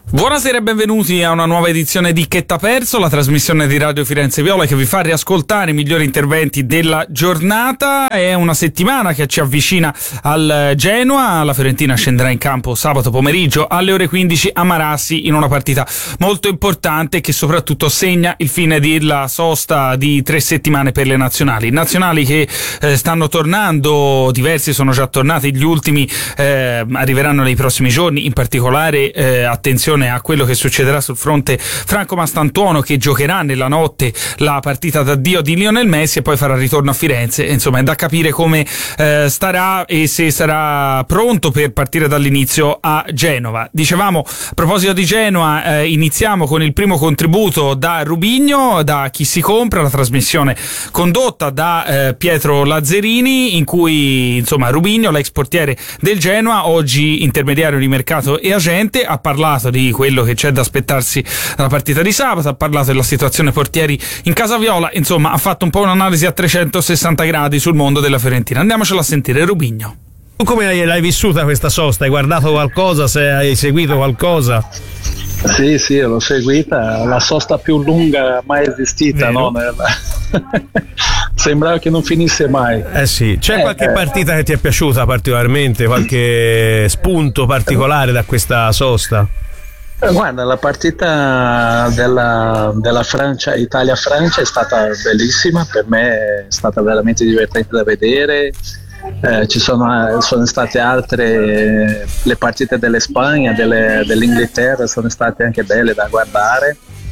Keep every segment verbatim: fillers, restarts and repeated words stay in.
Buonasera e benvenuti a una nuova edizione di Che t'ha perso, la trasmissione di Radio Firenze Viola che vi fa riascoltare i migliori interventi della giornata. È una settimana che ci avvicina al Genoa. La Fiorentina scenderà in campo sabato pomeriggio alle ore quindici a Marassi in una partita molto importante che soprattutto segna il fine della sosta di tre settimane per le nazionali. Nazionali che eh, stanno tornando, diversi sono già tornati, gli ultimi eh, arriveranno nei prossimi giorni, in particolare eh, attenzione a quello che succederà sul fronte Franco Mastantuono, che giocherà nella notte la partita d'addio di Lionel Messi e poi farà ritorno a Firenze. Insomma, è da capire come eh, starà e se sarà pronto per partire dall'inizio a Genova. Dicevamo, a proposito di Genoa, eh, iniziamo con il primo contributo da Rubigno, da Chi si compra, la trasmissione condotta da eh, Pietro Lazzerini, in cui insomma Rubigno, l'ex portiere del Genoa, oggi intermediario di mercato e agente, ha parlato di quello che c'è da aspettarsi dalla partita di sabato, ha parlato della situazione portieri in casa viola, insomma ha fatto un po' un'analisi a trecentosessanta gradi sul mondo della Fiorentina. Andiamocela a sentire. Rubigno. Tu come l'hai vissuta questa sosta? Hai guardato qualcosa? Se hai seguito qualcosa? Sì, sì, l'ho seguita, la sosta più lunga mai esistita, no? Sembrava che non finisse mai. Eh sì, c'è eh, qualche eh. partita che ti è piaciuta particolarmente, qualche spunto particolare da questa sosta? Guarda, la partita della, della Francia, Italia-Francia è stata bellissima, per me è stata veramente divertente da vedere. Eh, ci sono, sono state altre, le partite dell'Espagna, delle, dell'Inghilterra sono state anche belle da guardare.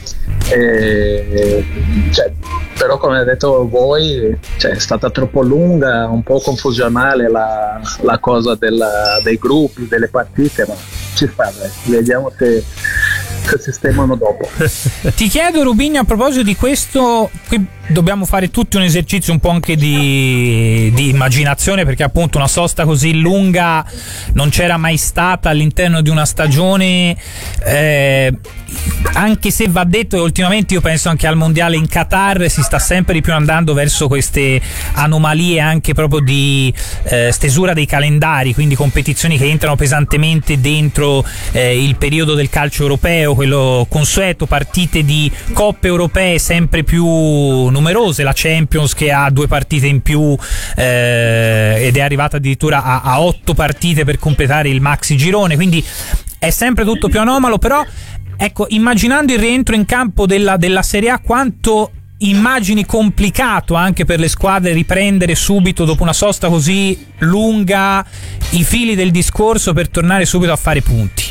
E, cioè, però come avete detto voi, cioè, è stata troppo lunga, un po' confusionale la, la cosa della, dei gruppi, delle partite, ma ci sta, dai. Vediamo se, se sistemano dopo. Ti chiedo, Rubigno, a proposito di questo, qui dobbiamo fare tutti un esercizio un po' anche di, di immaginazione, perché appunto una sosta così lunga non c'era mai stata all'interno di una stagione, eh, anche se va detto che ultimamente io penso anche al mondiale in Qatar si sta sempre di più andando verso queste anomalie anche proprio di eh, stesura dei calendari, quindi competizioni che entrano pesantemente dentro eh, il periodo del calcio europeo, quello consueto, partite di coppe europee sempre più numerose, la Champions che ha due partite in più eh, ed è arrivata addirittura a, a otto partite per completare il maxi girone, quindi è sempre tutto più anomalo. Però ecco, immaginando il rientro in campo della, della Serie A, quanto immagini complicato anche per le squadre riprendere subito dopo una sosta così lunga i fili del discorso per tornare subito a fare punti?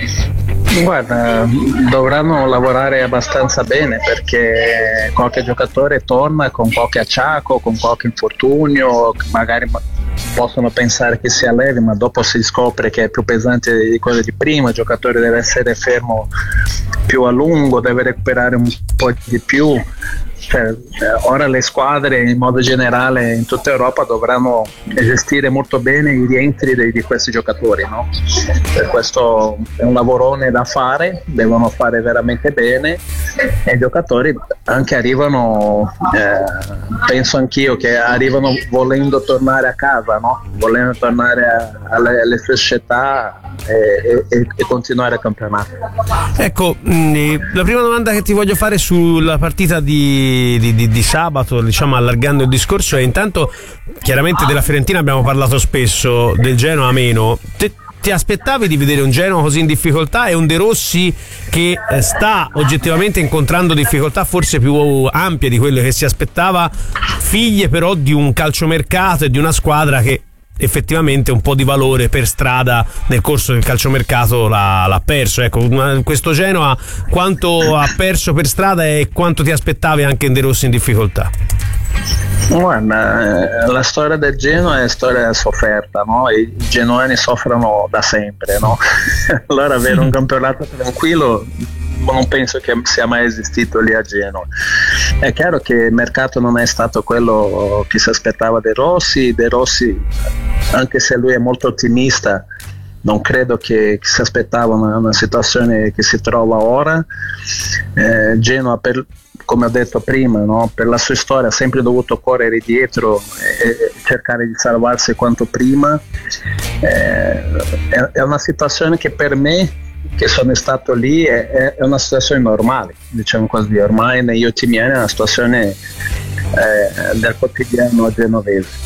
Guarda, dovranno lavorare abbastanza bene, perché qualche giocatore torna con qualche acciacco, con qualche infortunio, magari possono pensare che sia leve, ma dopo si scopre che è più pesante di quello di prima. Il giocatore deve essere fermo più a lungo, deve recuperare un po' di più. Cioè, ora le squadre in modo generale in tutta Europa dovranno gestire molto bene i rientri di, di questi giocatori, no? Per questo è un lavorone da fare, devono fare veramente bene, e i giocatori anche arrivano, eh, penso anch'io che arrivano volendo tornare a casa, no? Volendo tornare a, alle, alle sue città e, e, e continuare il campionato. Ecco, mh, la prima domanda che ti voglio fare sulla partita di Di, di, di sabato, diciamo allargando il discorso, è intanto chiaramente della Fiorentina abbiamo parlato spesso, del Genoa meno. Te, ti aspettavi di vedere un Genoa così in difficoltà e un De Rossi che eh, sta oggettivamente incontrando difficoltà forse più ampie di quelle che si aspettava, figlie però di un calciomercato e di una squadra che effettivamente un po' di valore per strada nel corso del calciomercato l'ha, l'ha perso. Ecco, questo Genoa quanto ha perso per strada e quanto ti aspettavi anche in De Rossi in difficoltà? Guarda, la storia del Genoa è storia sofferta, no? I genoani soffrono da sempre, no? Allora avere un campionato tranquillo non penso che sia mai esistito lì a Genova. È chiaro che il mercato non è stato quello che si aspettava De Rossi. De Rossi, anche se lui è molto ottimista, non credo che, che si aspettava una, una situazione che si trova ora. eh, Genoa, per, come ho detto prima, no? Per la sua storia ha sempre dovuto correre dietro e, e cercare di salvarsi quanto prima. eh, è, è una situazione che per me che sono stato lì è, è una situazione normale, diciamo così, ormai negli ultimi anni è una situazione eh, del quotidiano genovese.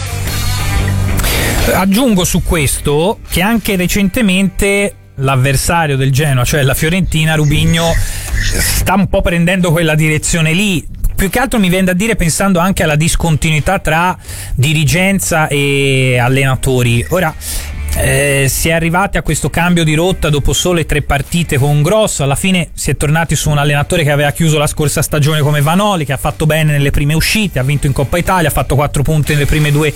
Aggiungo su questo che anche recentemente l'avversario del Genoa, cioè la Fiorentina, Rubigno, sta un po' prendendo quella direzione lì. Più che altro mi viene da dire, pensando anche alla discontinuità tra dirigenza e allenatori. Ora eh, si è arrivati a questo cambio di rotta dopo sole tre partite con Grosso. Alla fine si è tornati su un allenatore che aveva chiuso la scorsa stagione come Vanoli, che ha fatto bene nelle prime uscite, ha vinto in Coppa Italia, ha fatto quattro punti nelle prime due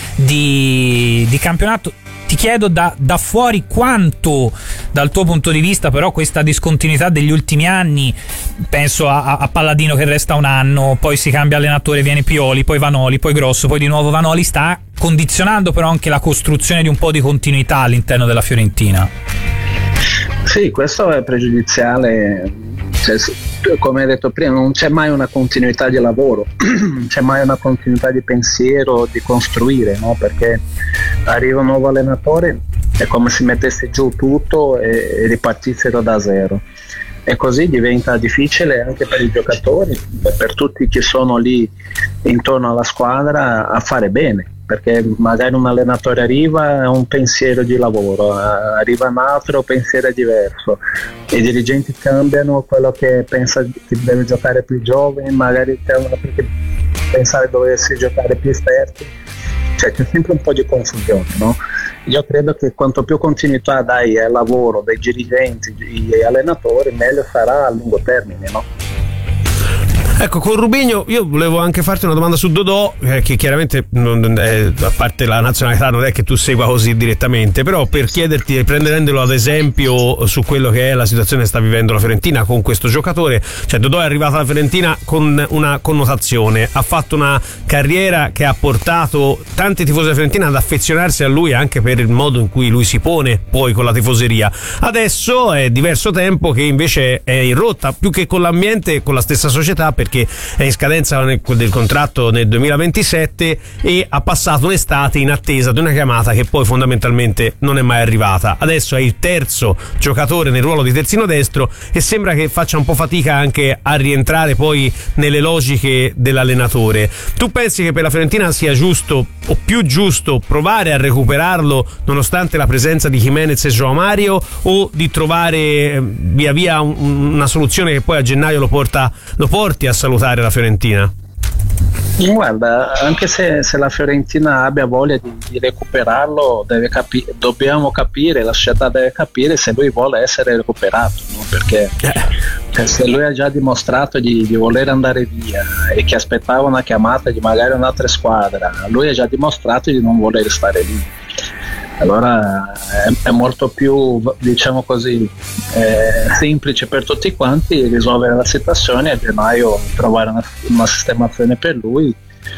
di, di campionato. Ti chiedo da, da fuori quanto, dal tuo punto di vista, però questa discontinuità degli ultimi anni, penso a, a Palladino che resta un anno, poi si cambia allenatore, viene Pioli, poi Vanoli, poi Grosso, poi di nuovo Vanoli, sta condizionando però anche la costruzione di un po' di continuità all'interno della Fiorentina. Sì, questo è pregiudiziale, cioè, come hai detto prima, non c'è mai una continuità di lavoro, non c'è mai una continuità di pensiero, di costruire, no? Perché arriva un nuovo allenatore, è come se mettesse giù tutto e, e ripartissero da zero, e così diventa difficile anche per i giocatori, per tutti che sono lì intorno alla squadra, a fare bene, perché magari un allenatore arriva e un pensiero di lavoro, arriva un altro pensiero diverso, i dirigenti cambiano, quello che pensa che deve giocare più giovane magari c'è uno che pensare dovesse giocare più esperti, cioè c'è sempre un po' di confusione, no? Io credo che quanto più continuità dai al lavoro dei dirigenti e allenatori, meglio sarà a lungo termine, no? Ecco, con Rubigno io volevo anche farti una domanda su Dodò, eh, che chiaramente non, eh, a parte la nazionalità non è che tu segua così direttamente, però per chiederti, prendendolo ad esempio su quello che è la situazione che sta vivendo la Fiorentina con questo giocatore, cioè Dodò è arrivato alla Fiorentina con una connotazione, ha fatto una carriera che ha portato tanti tifosi della Fiorentina ad affezionarsi a lui anche per il modo in cui lui si pone poi con la tifoseria. Adesso è diverso tempo che invece è in rotta, più che con l'ambiente, con la stessa società, perché è in scadenza nel, del contratto nel duemilaventisette e ha passato un'estate in attesa di una chiamata che poi fondamentalmente non è mai arrivata. Adesso è il terzo giocatore nel ruolo di terzino destro e sembra che faccia un po' fatica anche a rientrare poi nelle logiche dell'allenatore. Tu pensi che per la Fiorentina sia giusto o più giusto provare a recuperarlo nonostante la presenza di Jimenez e Joao Mario, o di trovare eh, via via un, una soluzione che poi a gennaio lo porta lo porti a salutare la Fiorentina? Guarda, anche se, se la Fiorentina abbia voglia di, di recuperarlo, deve capi- dobbiamo capire, la società deve capire se lui vuole essere recuperato, no? Perché cioè, se lui ha già dimostrato di, di voler andare via e che aspettava una chiamata di magari un'altra squadra, lui ha già dimostrato di non voler stare lì. Allora è, è molto più, diciamo così, eh, semplice per tutti quanti risolvere la situazione, a gennaio trovare una, una sistemazione per lui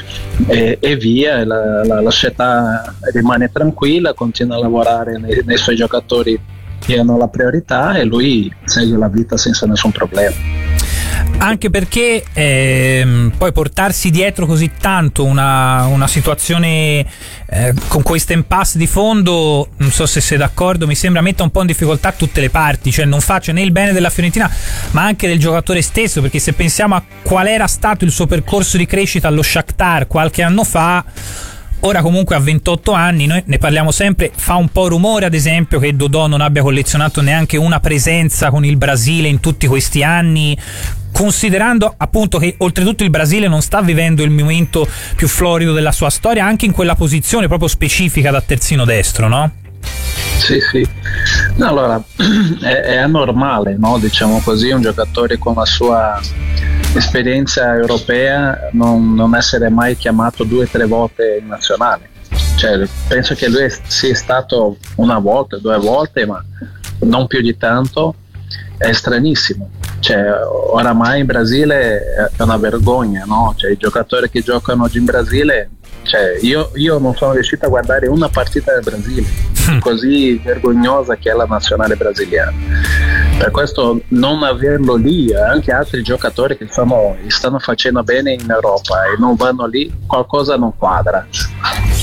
e, e via, la, la, la società rimane tranquilla, continua a lavorare nei, nei suoi giocatori che hanno la priorità e lui segue la vita senza nessun problema. Anche perché ehm, poi portarsi dietro così tanto una, una situazione eh, con questa impasse di fondo, non so se sei d'accordo, mi sembra metta un po' in difficoltà tutte le parti, cioè non faccia né il bene della Fiorentina ma anche del giocatore stesso, perché se pensiamo a qual era stato il suo percorso di crescita allo Shakhtar qualche anno fa, ora comunque a ventotto anni, noi ne parliamo sempre, fa un po' rumore ad esempio che Dodò non abbia collezionato neanche una presenza con il Brasile in tutti questi anni, considerando appunto che oltretutto il Brasile non sta vivendo il momento più florido della sua storia anche in quella posizione proprio specifica da terzino destro, no? Sì, sì. No, allora è, è anormale, no? Diciamo così, un giocatore con la sua esperienza europea non, non essere mai chiamato due o tre volte in nazionale. Cioè, penso che lui sia stato una volta, due volte, ma non più di tanto. È stranissimo. Cioè, oramai in Brasile è una vergogna, no? Cioè, i giocatori che giocano oggi in Brasile, cioè, io, io non sono riuscito a guardare una partita del Brasile, così vergognosa che è la nazionale brasiliana. Per questo non averlo lì, anche altri giocatori che sono, stanno facendo bene in Europa e non vanno lì, qualcosa non quadra.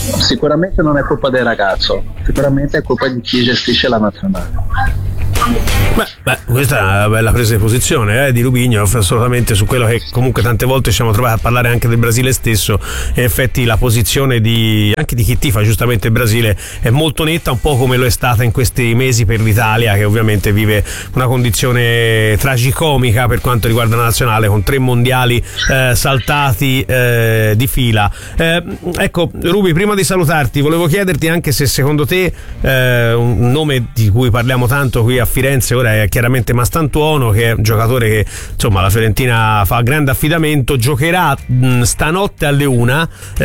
Sicuramente non è colpa del ragazzo, sicuramente è colpa di chi gestisce la nazionale. Beh, beh, questa è una bella presa di posizione eh, di Rubinho, assolutamente, su quello che comunque tante volte ci siamo trovati a parlare anche del Brasile stesso. In effetti la posizione di anche di chi tifa giustamente il Brasile è molto netta, un po' come lo è stata in questi mesi per l'Italia, che ovviamente vive una condizione tragicomica per quanto riguarda la nazionale, con tre mondiali eh, saltati eh, di fila. Eh, ecco, Rubi, prima di salutarti volevo chiederti anche se secondo te eh, un nome di cui parliamo tanto qui a Firenze ora è chiaramente Mastantuono, che è un giocatore che insomma la Fiorentina fa grande affidamento, giocherà mh, stanotte alle una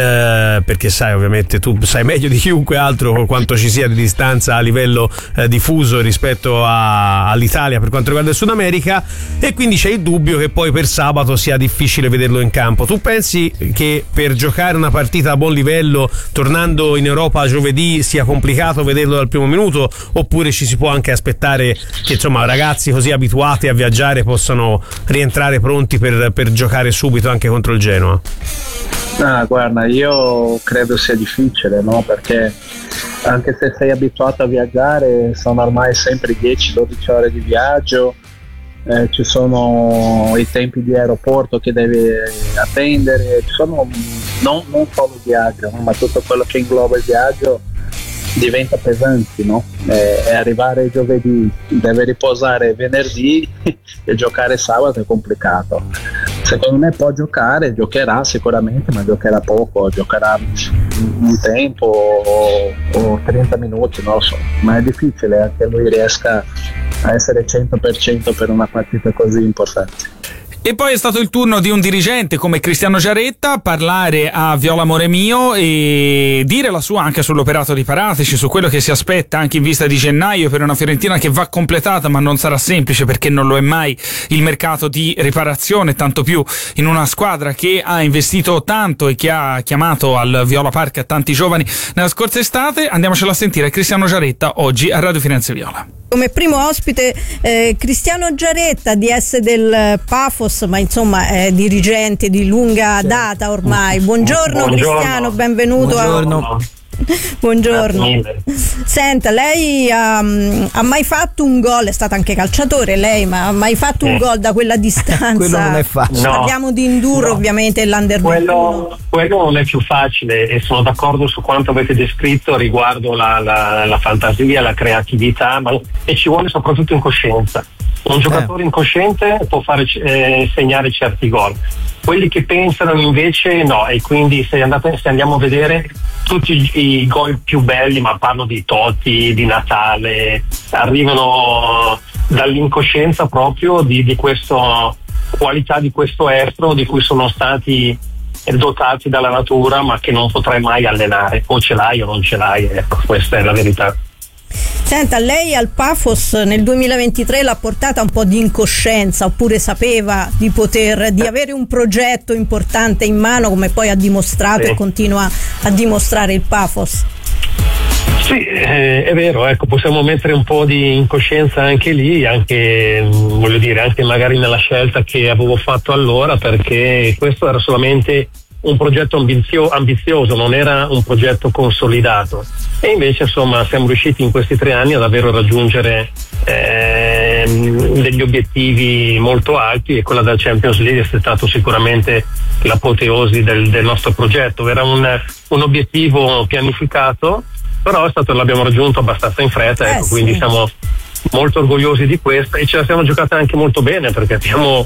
eh, perché sai, ovviamente tu sai meglio di chiunque altro con quanto ci sia di distanza a livello eh, diffuso rispetto a, all'Italia per quanto riguarda il Sud America, e quindi c'è il dubbio che poi per sabato sia difficile vederlo in campo. Tu pensi che per giocare una partita a buon livello tornando in Europa giovedì sia complicato vederlo dal primo minuto, oppure ci si può anche aspettare che insomma ragazzi così abituati a viaggiare possano rientrare pronti per, per giocare subito anche contro il Genoa? Ah, guarda, io credo sia difficile, no? Perché anche se sei abituato a viaggiare sono ormai sempre dieci dodici ore di viaggio, eh, ci sono i tempi di aeroporto che devi attendere, ci sono non, non solo il viaggio, no? Ma tutto quello che ingloba il viaggio diventa pesante, no? E, e arrivare giovedì, deve riposare venerdì e giocare sabato è complicato. Secondo me può giocare, giocherà sicuramente, ma giocherà poco, giocherà un tempo o, o trenta minuti, non lo so, ma è difficile che lui riesca a essere cento per cento per una partita così importante. E poi è stato il turno di un dirigente come Cristiano Giaretta parlare a Viola Amore Mio e dire la sua anche sull'operato di Paratici, su quello che si aspetta anche in vista di gennaio per una Fiorentina che va completata, ma non sarà semplice perché non lo è mai il mercato di riparazione, tanto più in una squadra che ha investito tanto e che ha chiamato al Viola Park a tanti giovani nella scorsa estate. Andiamocela a sentire Cristiano Giaretta oggi a Radio Firenze Viola. Come primo ospite eh, Cristiano Giaretta, D S del Pafos, ma insomma è dirigente di lunga data ormai. Buongiorno, Buongiorno. Cristiano, benvenuto. Buongiorno. A... Buongiorno. Senta, lei ha, ha mai fatto un gol? È stata anche calciatore lei, ma ha mai fatto un gol da quella distanza? Quello non è facile. No. Parliamo di Induro, no. Ovviamente l'Under quello, quello non è più facile, e sono d'accordo su quanto avete descritto riguardo la, la, la fantasia, la creatività, ma, e ci vuole soprattutto incoscienza. Un giocatore eh. incosciente può fare eh, segnare certi gol. Quelli che pensano invece no, e quindi se, andate, se andiamo a vedere tutti i, i gol più belli, ma parlo di Totti, di Natale, arrivano dall'incoscienza proprio di, di questa qualità, di questo estro di cui sono stati dotati dalla natura, ma che non potrai mai allenare, o ce l'hai o non ce l'hai, ecco, questa è la verità. Senta, lei al Pafos nel duemilaventitré l'ha portata un po' di incoscienza, oppure sapeva di poter, di avere un progetto importante in mano, come poi ha dimostrato sì. e continua a dimostrare il Pafos? Sì, eh, è vero, ecco, possiamo mettere un po' di incoscienza anche lì, anche voglio dire, anche magari nella scelta che avevo fatto allora, perché questo era solamente un progetto ambizio- ambizioso, non era un progetto consolidato, e invece insomma siamo riusciti in questi tre anni a davvero raggiungere eh, degli obiettivi molto alti, e quella del Champions League è stato sicuramente l'apoteosi del, del nostro progetto. Era un, un obiettivo pianificato, però è stato, l'abbiamo raggiunto abbastanza in fretta, ecco, eh sì. Quindi siamo molto orgogliosi di questo, e ce la siamo giocata anche molto bene, perché abbiamo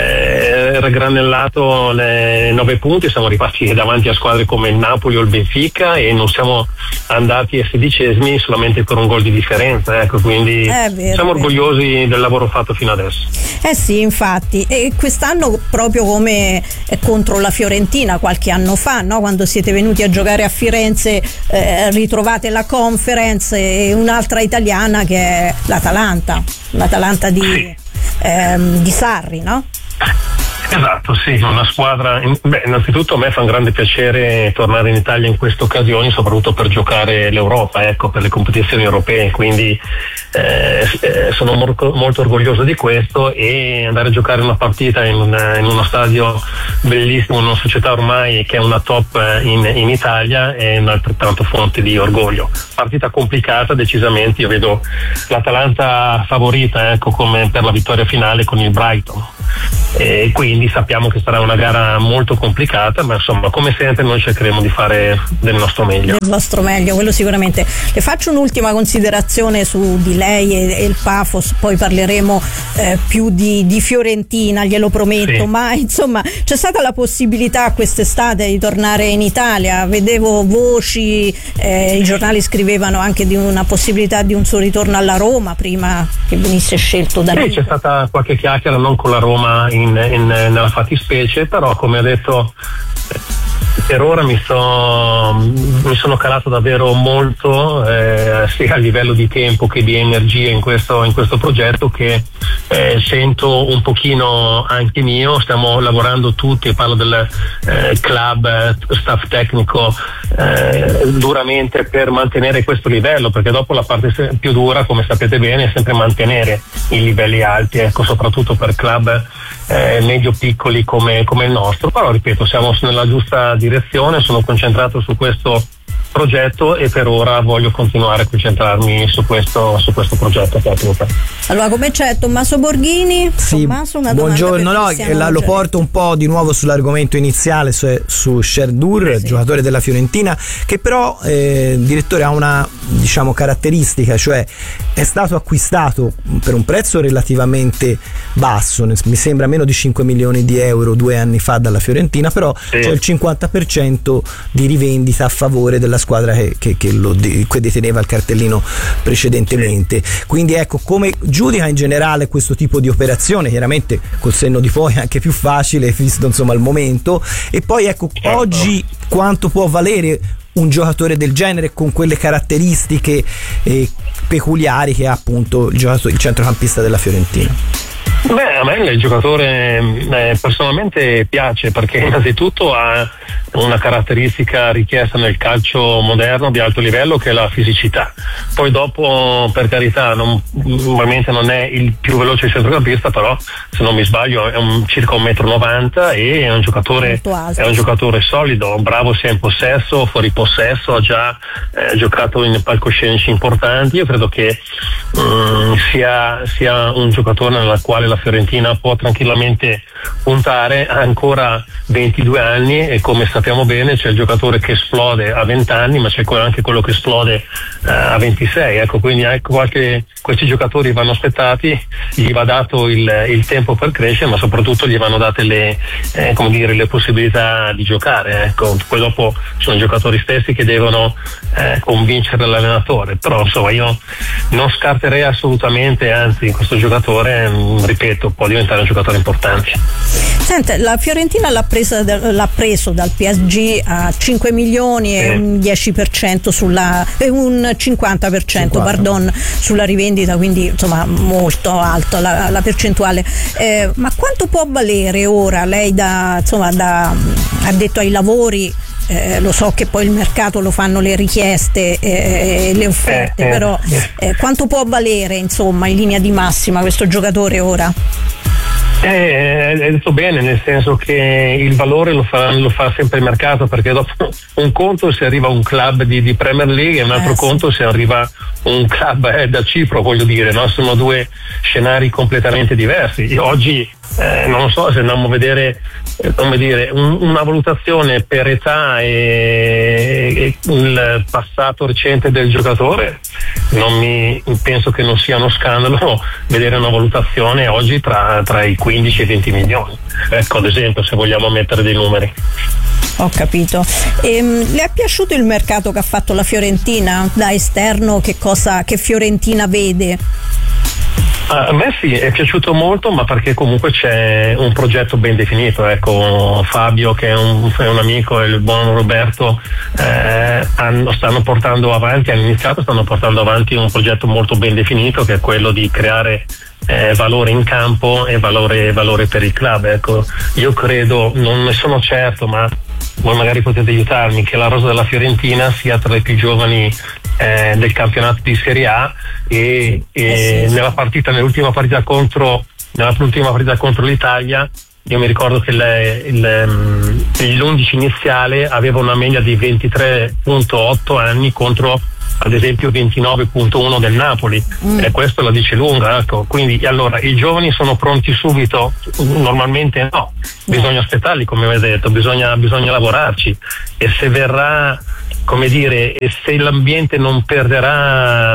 eh, raggranellato le nove punti, siamo ripartiti davanti a squadre come il Napoli o il Benfica, e non siamo andati ai sedicesimi solamente per un gol di differenza, ecco, quindi eh, vero, siamo vero. orgogliosi del lavoro fatto fino adesso. Eh sì, infatti, e quest'anno proprio come contro la Fiorentina qualche anno fa, no? Quando siete venuti a giocare a Firenze, eh, ritrovate la Conference e un'altra italiana che è l'Atalanta, l'Atalanta di, ehm, di Sarri, no? Esatto, sì, una squadra. Beh, innanzitutto a me fa un grande piacere tornare in Italia in queste occasioni, soprattutto per giocare l'Europa, ecco, per le competizioni europee, quindi eh, sono molto, molto orgoglioso di questo, e andare a giocare una partita in, una, in uno stadio bellissimo, in una società ormai che è una top in, in Italia, è un'altrettanto fonte di orgoglio. Partita complicata decisamente, io vedo l'Atalanta favorita, ecco, come per la vittoria finale con il Brighton, e quindi sappiamo che sarà una gara molto complicata, ma insomma, come sempre noi cercheremo di fare del nostro meglio. Del vostro meglio, quello sicuramente. Le faccio un'ultima considerazione su di lei e, e il Pafos, poi parleremo eh, più di, di Fiorentina, glielo prometto, sì. Ma insomma c'è stata la possibilità quest'estate di tornare in Italia, vedevo voci, eh, i giornali scrivevano anche di una possibilità di un suo ritorno alla Roma prima che venisse scelto da lì. Sì, c'è stata qualche chiacchiera, non con la Roma in, in, nella fattispecie, però come ha detto, per ora mi, sto, mi sono calato davvero molto, eh, sia a livello di tempo che di energia in questo, in questo progetto, che eh, sento un pochino anche mio. Stiamo lavorando tutti, parlo del eh, club, staff tecnico, eh, duramente per mantenere questo livello, perché dopo la parte più dura, come sapete bene, è sempre mantenere i livelli alti, ecco, soprattutto per club eh, medio piccoli come, come il nostro. Però ripeto, siamo nella giusta direzione, sono concentrato su questo progetto e per ora voglio continuare a concentrarmi su questo, su questo progetto. Allora, come c'è Tommaso Borghini? Sì, Tommaso, una buongiorno, no, la, lo porto un po' di nuovo sull'argomento iniziale, su, su Sherdur, sì. Giocatore della Fiorentina, che però eh, direttore ha una, diciamo, caratteristica, cioè è stato acquistato per un prezzo relativamente basso, mi sembra meno di cinque milioni di euro due anni fa dalla Fiorentina, però sì. C'è il cinquanta per cento di rivendita a favore della squadra che, che, che lo che deteneva il cartellino precedentemente. Sì. Quindi ecco, come giudica in generale questo tipo di operazione, chiaramente col senno di poi è anche più facile visto insomma il momento, e poi ecco, certo. Oggi quanto può valere un giocatore del genere con quelle caratteristiche eh, peculiari che ha appunto il, giocatore, il centrocampista della Fiorentina? Beh, a me il giocatore eh, personalmente piace, perché innanzitutto ha una caratteristica richiesta nel calcio moderno di alto livello, che è la fisicità. Poi dopo, per carità, non, probabilmente non è il più veloce centrocampista, però se non mi sbaglio è un, circa un metro e novanta e è un giocatore è un giocatore solido, bravo sia in possesso, fuori possesso, ha già eh, giocato in palcoscenici importanti. Io credo che um, sia, sia un giocatore nella quale la Fiorentina può tranquillamente puntare. Ha ancora ventidue anni e, come sappiamo bene, c'è il giocatore che esplode a venti anni, ma c'è anche quello che esplode eh, a ventisei. Ecco, quindi ecco, qualche, questi giocatori vanno aspettati, gli va dato il, il tempo per crescere, ma soprattutto gli vanno date le, eh, come dire, le possibilità di giocare. Ecco, poi dopo sono i giocatori stessi che devono eh, convincere l'allenatore, però insomma io non scarterei assolutamente, anzi questo giocatore, mh, ripeto, può diventare un giocatore importante. Senta, la Fiorentina l'ha, presa, l'ha preso dal P S G a cinque milioni e un dieci per cento sulla eh, un cinquanta per cento pardon, sulla rivendita, quindi insomma molto alta la, la percentuale. Eh, ma quanto può valere ora? Lei da, insomma, da addetto ai lavori, eh, lo so che poi il mercato lo fanno le richieste e eh, le offerte, eh, però eh, quanto può valere insomma in linea di massima questo giocatore ora? Eh, hai detto bene, nel senso che il valore lo fa, lo fa sempre il mercato, perché dopo un conto se arriva un club di, di Premier League e un altro eh, conto sì. se arriva un club eh, da Cipro, voglio dire, no? Sono due scenari completamente diversi. Io oggi eh, non lo so, se andiamo a vedere eh, come dire, un, una valutazione per età e, e il passato recente del giocatore, non mi penso che non sia uno scandalo vedere una valutazione oggi tra, tra i quindici e venti milioni. Ecco, ad esempio, se vogliamo mettere dei numeri. Ho capito. Ehm, le è piaciuto il mercato che ha fatto la Fiorentina? Da esterno, che cosa, che Fiorentina vede? A me sì, è piaciuto molto, ma perché comunque c'è un progetto ben definito. Ecco, Fabio, che è un, è un amico, e il buon Roberto eh, hanno, stanno portando avanti, hanno iniziato, stanno portando avanti un progetto molto ben definito, che è quello di creare eh, valore in campo e valore, valore per il club. Ecco, io credo, non ne sono certo, ma voi magari potete aiutarmi, che la rosa della Fiorentina sia tra le più giovani eh, del campionato di Serie A e, e eh sì, nella partita, nell'ultima partita contro nella ultima partita contro l'Italia, io mi ricordo che il, il, l'undici iniziale aveva una media di ventitré virgola otto anni contro ad esempio ventinove virgola uno del Napoli, mm. e questo la dice lunga, ecco. Quindi allora i giovani sono pronti subito? Normalmente no, bisogna aspettarli, come avete detto, bisogna, bisogna lavorarci, e se verrà, come dire, e se l'ambiente non perderà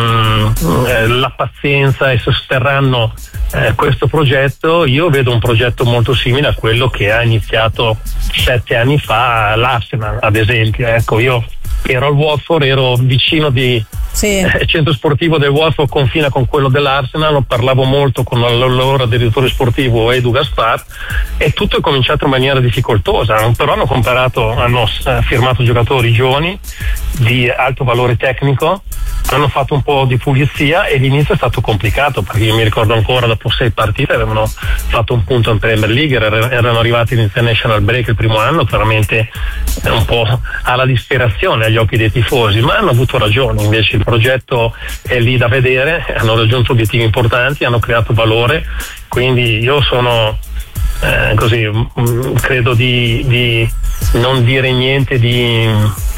mh, la pazienza e sosterranno eh, questo progetto, io vedo un progetto molto simile a quello che ha iniziato sette anni fa l'Arsenal, ad esempio. Ecco, io ero al Watford, ero vicino di sì. eh, centro sportivo del Watford, confina con quello dell'Arsenal, parlavo molto con l'allora direttore sportivo Edu Gaspar, e tutto è cominciato in maniera difficoltosa, però hanno comprato, hanno eh, firmato giocatori giovani di alto valore tecnico, hanno fatto un po' di pulizia e l'inizio è stato complicato, perché io mi ricordo ancora, dopo sei partite avevano fatto un punto in Premier League, erano arrivati in International Break il primo anno, veramente un po' alla disperazione agli occhi dei tifosi, ma hanno avuto ragione, invece il progetto è lì da vedere, hanno raggiunto obiettivi importanti, hanno creato valore, quindi io sono eh, così, mh, credo di, di non dire niente di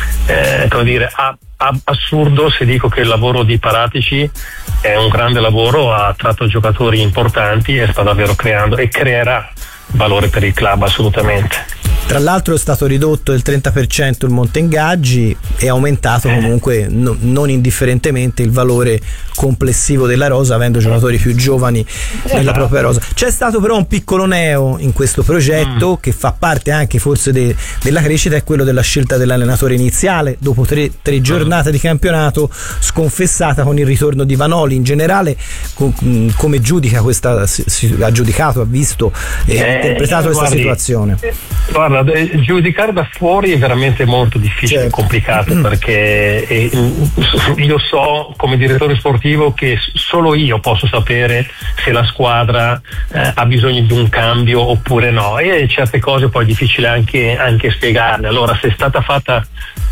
eh, come dire a, a, assurdo se dico che il lavoro di Paratici è un grande lavoro, ha tratto giocatori importanti e sta davvero creando e creerà valore per il club, assolutamente. Tra l'altro è stato ridotto del trenta per cento il monte ingaggi e aumentato comunque no, non indifferentemente il valore complessivo della rosa, avendo giocatori più giovani nella propria rosa. C'è stato però un piccolo neo in questo progetto mm. che fa parte anche forse de, della crescita, è quello della scelta dell'allenatore iniziale dopo tre, tre giornate di campionato, sconfessata con il ritorno di Vanoli. In generale com, come giudica questa, si, ha giudicato, ha visto e eh, ha interpretato questa guardi, situazione? Guarda, giudicare da fuori è veramente molto difficile, certo. complicato, perché eh, io so come direttore sportivo che solo io posso sapere se la squadra eh, ha bisogno di un cambio oppure no, e certe cose poi è difficile anche, anche spiegarle. Allora, se è stata fatta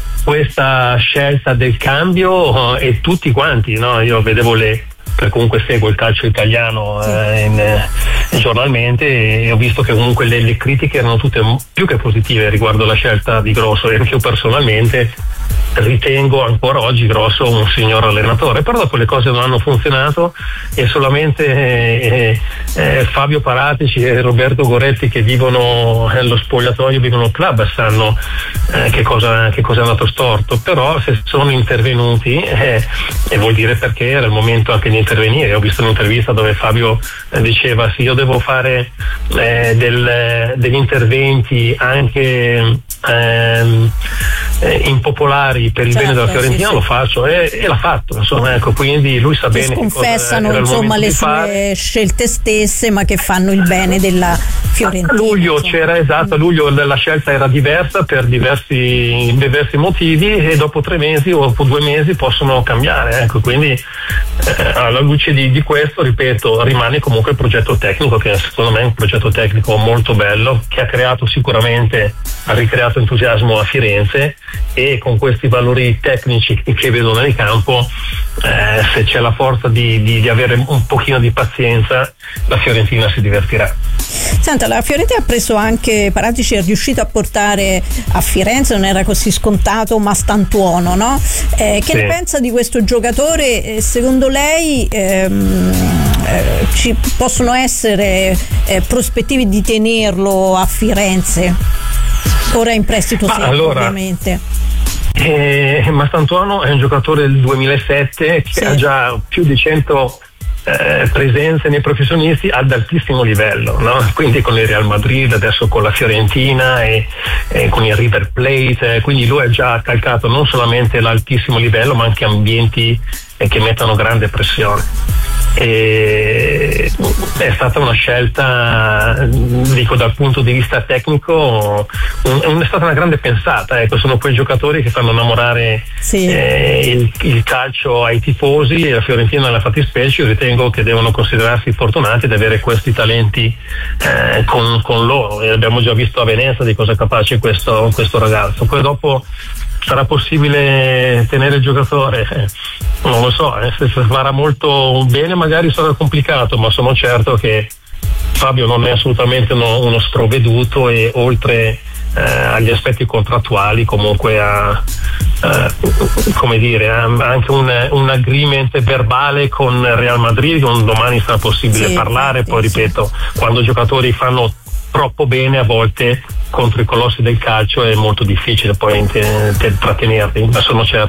questa scelta del cambio eh, e tutti quanti, no? Io vedevo le perché comunque seguo il calcio italiano sì. eh, in, eh, giornalmente, e ho visto che comunque le, le critiche erano tutte più che positive riguardo la scelta di Grosso, e io personalmente ritengo ancora oggi Grosso un signor allenatore, però dopo le cose non hanno funzionato e solamente eh, eh, Fabio Paratici e Roberto Goretti, che vivono nello spogliatoio, vivono il club, sanno eh, che cosa che cosa è andato storto. Però se sono intervenuti eh, e vuol dire perché era il momento anche di intervenire. Ho visto un'intervista dove Fabio eh, diceva sì, io devo fare eh, del, degli interventi anche ehm, eh, impopolari per il certo, bene della Fiorentina, sì, sì. lo faccio e, e l'ha fatto, insomma, ecco, quindi lui sa che bene sconfessano che insomma le sue fare. scelte stesse, ma che fanno il bene della Fiorentina. A luglio insomma. c'era esatto, a luglio la scelta era diversa per diversi, diversi motivi, e dopo tre mesi o dopo due mesi possono cambiare, ecco, quindi eh, alla luce di, di questo, ripeto, rimane comunque il progetto tecnico, che secondo me è un progetto tecnico molto bello, che ha creato sicuramente, ha ricreato entusiasmo a Firenze, e con questi valori tecnici che vedo nel campo, eh, se c'è la forza di, di, di avere un pochino di pazienza, la Fiorentina si divertirà. Senta, la Fiorentina ha preso anche Paratici, è riuscito a portare a Firenze, non era così scontato, ma Stantuono, no? Eh, che sì. ne pensa di questo giocatore? Eh, secondo lei ehm, eh, ci possono essere eh, prospettive di tenerlo a Firenze? Ora in prestito secco, allora, ovviamente. Eh, Mastantuono è un giocatore del duemilasette che sì. ha già più di cento eh, presenze nei professionisti ad altissimo livello, no? Quindi con il Real Madrid, adesso con la Fiorentina e, e con il River Plate, eh, quindi lui ha già calcato non solamente l'altissimo livello, ma anche ambienti eh, che mettono grande pressione. E è stata una scelta, dico dal punto di vista tecnico, un, è stata una grande pensata. Ecco, sono quei giocatori che fanno innamorare sì. eh, il, il calcio ai tifosi, e la Fiorentina nella fattispecie. Io ritengo che devono considerarsi fortunati ad avere questi talenti eh, con, con loro, e abbiamo già visto a Venezia di cosa è capace questo, questo ragazzo. Poi dopo sarà possibile tenere il giocatore? Eh, non lo so, eh, se farà molto bene magari sarà complicato, ma sono certo che Fabio non è assolutamente uno, uno sprovveduto, e oltre eh, agli aspetti contrattuali comunque ha eh, come dire, ha anche un, un agreement verbale con Real Madrid, con domani sarà possibile sì, parlare. Poi ripeto, quando i giocatori fanno troppo bene a volte contro i colossi del calcio è molto difficile poi trattenerli, ma sono certo